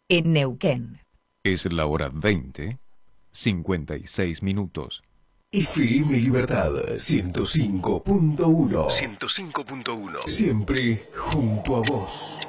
en Neuquén. Es la hora 20:56. FM Libertad 105.1. 105.1. Siempre junto a vos.